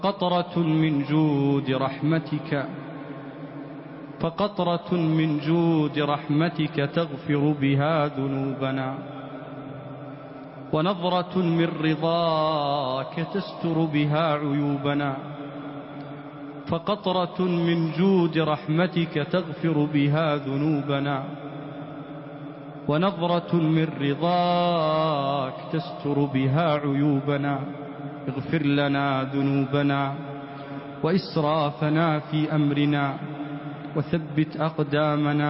قطرة من جود رحمتك، فقطرة من جود رحمتك تغفر بها ذنوبنا، ونظرة من رضاك تستر بها عيوبنا، فقطرة من جود رحمتك تغفر بها ذنوبنا، ونظرة من رضاك تستر بها عيوبنا. اغفر لنا ذنوبنا وإسرافنا في أمرنا، وثبت أقدامنا